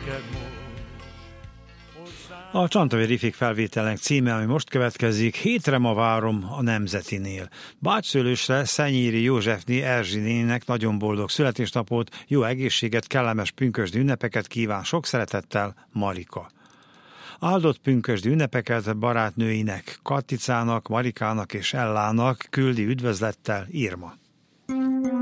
A Csantavér Ifik felvételnek címe, ami most következik, hétre ma várom a Nemzetinél. Bácsszőlősre Szenyéri Józsefné Erzsinének nagyon boldog születésnapot, jó egészséget, kellemes pünkösdi ünnepeket kíván sok szeretettel Marika. Áldott pünkösdi ünnepeket barátnőinek, Katicának, Marikának és Ellának küldi üdvözlettel Irma.